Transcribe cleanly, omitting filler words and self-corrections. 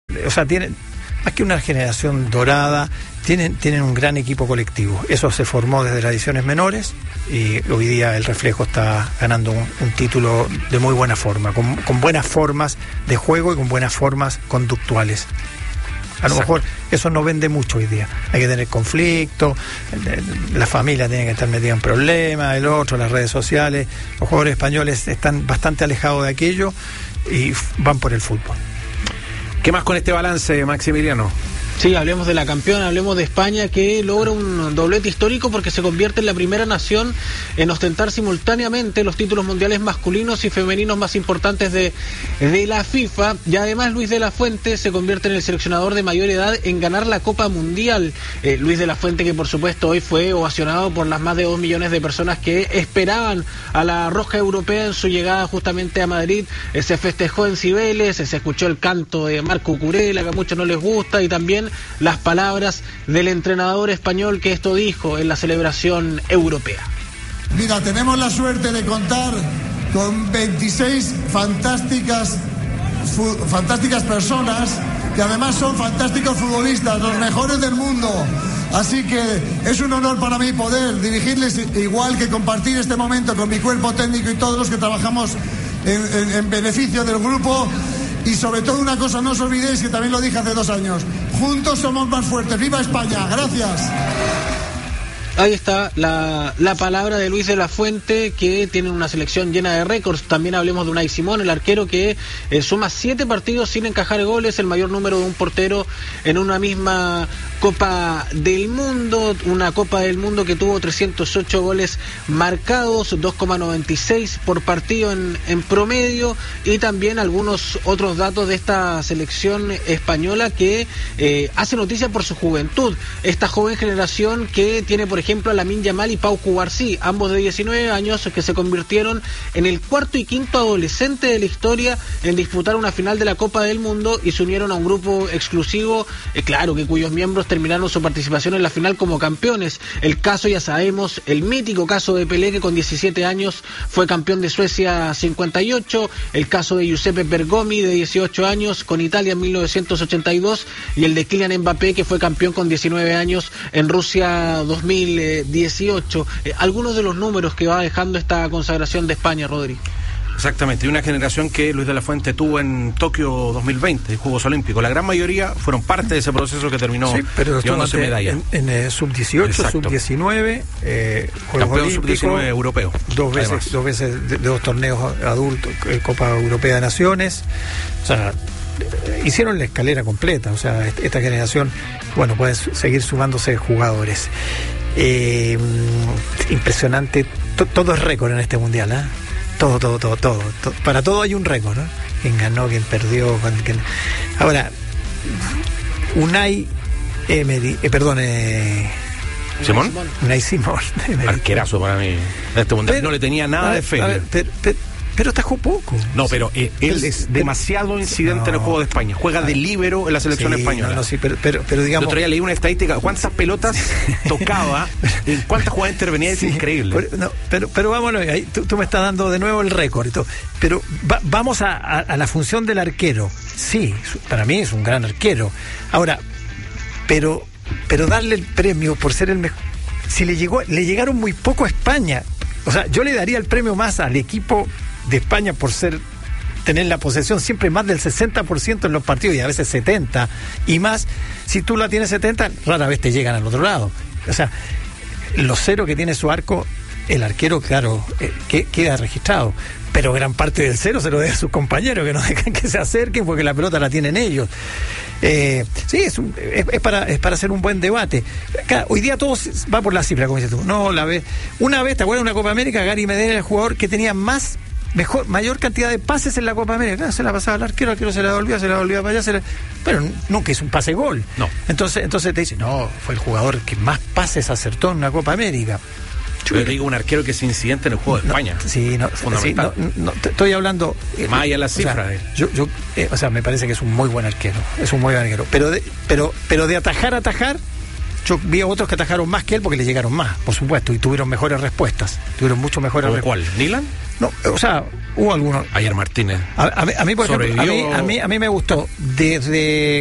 O sea, tienen, más que una generación dorada, tienen un gran equipo colectivo. Eso se formó desde las divisiones menores y hoy día el Reflejo está ganando un título de muy buena forma, con buenas formas de juego y con buenas formas conductuales. A lo mejor eso no vende mucho hoy día. Hay que tener conflicto, la familia tiene que estar metida en problemas, el otro, las redes sociales. Los jugadores españoles están bastante alejados de aquello y van por el fútbol. ¿Qué más con este balance, Maximiliano? Sí, hablemos de la campeona, hablemos de España, que logra un doblete histórico porque se convierte en la primera nación en ostentar simultáneamente los títulos mundiales masculinos y femeninos más importantes de la FIFA, y además Luis de la Fuente se convierte en el seleccionador de mayor edad en ganar la Copa Mundial. Luis de la Fuente, que por supuesto hoy fue ovacionado por las más de 2 millones de personas que esperaban a la Roja Europea en su llegada justamente a Madrid. Se festejó en Cibeles, se escuchó el canto de Marco Curela, que a muchos no les gusta, y también las palabras del entrenador español, que esto dijo en la celebración europea. Mira, tenemos la suerte de contar con 26 fantásticas personas que además son fantásticos futbolistas, los mejores del mundo. Así que es un honor para mí poder dirigirles, igual que compartir este momento con mi cuerpo técnico y todos los que trabajamos en beneficio del grupo. Y sobre todo una cosa, no os olvidéis que también lo dije hace 2 años: juntos somos más fuertes. ¡Viva España! ¡Gracias! Ahí está la palabra de Luis de la Fuente, que tiene una selección llena de récords. También hablemos de Unai Simón, el arquero que suma 7 partidos sin encajar goles, el mayor número de un portero en una misma Copa del Mundo, una Copa del Mundo que tuvo 308 goles marcados, 2,96 por partido en promedio, y también algunos otros datos de esta selección española que hace noticia por su juventud. Esta joven generación que tiene, por ejemplo, a Lamine Yamal y Pau Cubarsí, ambos de 19 años, que se convirtieron en el 4º y 5º adolescente de la historia en disputar una final de la Copa del Mundo, y se unieron a un grupo exclusivo, claro, que cuyos miembros terminaron su participación en la final como campeones. El caso, ya sabemos, el mítico caso de Pelé, que con 17 años fue campeón de Suecia 58, el caso de Giuseppe Bergomi, de 18 años, con Italia en 1982, y el de Kylian Mbappé, que fue campeón con 19 años en Rusia 2018. Algunos de los números que va dejando esta consagración de España, Rodri. Exactamente, y una generación que Luis de la Fuente tuvo en Tokio 2020, Juegos Olímpicos. La gran mayoría fueron parte de ese proceso que terminó llevándose medallas. En sub-18, sub-19, campeón sub-19 europeo. Dos veces de 2 torneos adultos, Copa Europea de Naciones. O sea, hicieron la escalera completa. O sea, esta generación, bueno, pueden seguir sumándose jugadores. Impresionante, todo es récord en este mundial, ¿eh? Todo. Para todo hay un récord, ¿no? Quién ganó, quién perdió. Ahora, Unai ¿Simón? Unai Simón. Arquerazo para mí. Este mundial no le tenía nada de fe. Pero atajó poco. No, pero él es demasiado incidente en el juego de España. Juega de líbero en la selección española. Pero digamos... El otro día leí una estadística. ¿Cuántas pelotas tocaba? ¿En cuántas jugadas intervenía? Es increíble. Pero vámonos, ahí tú me estás dando de nuevo el récord y todo. Pero vamos a la función del arquero. Sí, para mí es un gran arquero. Ahora, pero darle el premio por ser el mejor... Si le llegaron muy poco a España. O sea, yo le daría el premio más al equipo de España por tener la posesión siempre más del 60% en los partidos, y a veces 70% y más. Si tú la tienes 70%, rara vez te llegan al otro lado. O sea, los 0 que tiene su arco, el arquero, claro, queda registrado, pero gran parte del 0 se lo debe a sus compañeros, que no dejan que se acerquen porque la pelota la tienen ellos. Sí, es para hacer un buen debate. Claro, hoy día todo va por la cifra, como dices tú. Una vez, ¿te acuerdas de una Copa América? Gary Medel era el jugador que tenía mayor cantidad de pases en la Copa América. Claro, se la pasaba al arquero se la devolvía para allá, pero nunca hizo un pase gol. No. Entonces te dice, no, fue el jugador que más pases acertó en una Copa América. Yo digo un arquero que es incidente en el juego de España. Fundamental. Estoy hablando más allá de las cifras. O sea, me parece que es un muy buen arquero. Pero de atajar, yo vi a otros que atajaron más que él porque le llegaron más, por supuesto, y tuvieron mejores respuestas. Tuvieron mucho mejores respuestas. ¿Cuál? ¿Nilan? No, o sea, hubo algunos. Ayer Martínez. A mí, por ejemplo, a mí me gustó desde